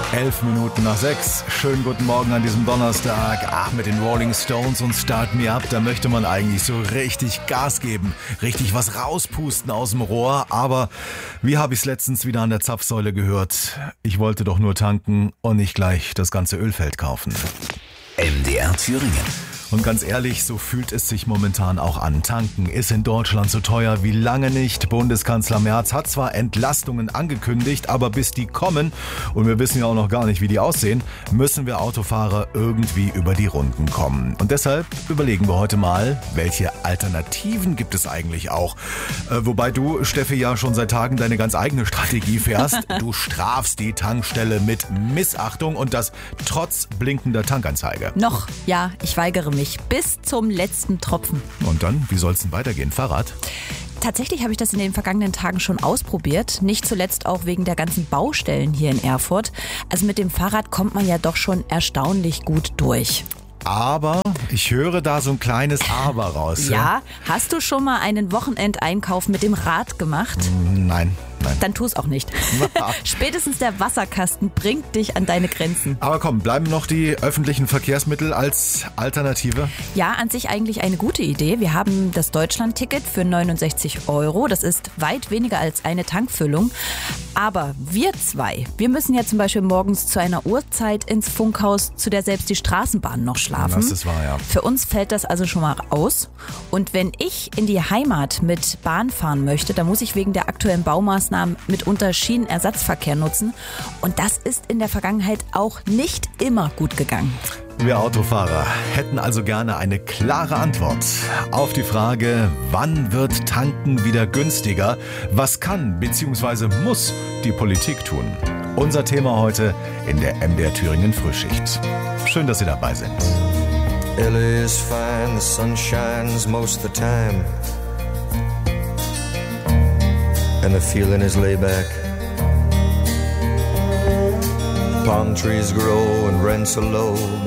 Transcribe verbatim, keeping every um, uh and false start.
Elf Minuten nach sechs. Schönen guten Morgen an diesem Donnerstag. Ach, mit den Rolling Stones und Start Me Up, da möchte man eigentlich so richtig Gas geben. Richtig was rauspusten aus dem Rohr. Aber wie habe ich es letztens wieder an der Zapfsäule gehört? Ich wollte doch nur tanken und nicht gleich das ganze Ölfeld kaufen. M D R Thüringen. Und ganz ehrlich, so fühlt es sich momentan auch an. Tanken ist in Deutschland so teuer wie lange nicht. Bundeskanzler Merz hat zwar Entlastungen angekündigt, aber bis die kommen, und wir wissen ja auch noch gar nicht, wie die aussehen, müssen wir Autofahrer irgendwie über die Runden kommen. Und deshalb überlegen wir heute mal, welche Alternativen gibt es eigentlich auch. Äh, wobei du, Steffi, ja schon seit Tagen deine ganz eigene Strategie fährst. Du strafst die Tankstelle mit Missachtung und das trotz blinkender Tankanzeige. Noch, ja, ich weigere mich. Bis zum letzten Tropfen. Und dann, wie soll es denn weitergehen? Fahrrad? Tatsächlich habe ich das in den vergangenen Tagen schon ausprobiert. Nicht zuletzt auch wegen der ganzen Baustellen hier in Erfurt. Also mit dem Fahrrad kommt man ja doch schon erstaunlich gut durch. Aber ich höre da so ein kleines Aber raus. Ja, hast du schon mal einen Wochenendeinkauf mit dem Rad gemacht? Nein. Nein. Dann tu es auch nicht. Spätestens der Wasserkasten bringt dich an deine Grenzen. Aber komm, bleiben noch die öffentlichen Verkehrsmittel als Alternative? Ja, an sich eigentlich eine gute Idee. Wir haben das Deutschland-Ticket für neunundsechzig Euro. Das ist weit weniger als eine Tankfüllung. Aber wir zwei, wir müssen ja zum Beispiel morgens zu einer Uhrzeit ins Funkhaus, zu der selbst die Straßenbahnen noch schlafen. Das ist wahr, ja. Für uns fällt das also schon mal aus. Und wenn ich in die Heimat mit Bahn fahren möchte, dann muss ich wegen der aktuellen Baumaßnahmen mitunter Schienenersatzverkehr nutzen. Und das ist in der Vergangenheit auch nicht immer gut gegangen. Wir Autofahrer hätten also gerne eine klare Antwort auf die Frage, wann wird Tanken wieder günstiger? Was kann bzw. muss die Politik tun? Unser Thema heute in der M D R Thüringen Frühschicht. Schön, dass Sie dabei sind. L A is fine, the sun shines most of the time. And the feeling is laid back. Palm trees grow and rents are low.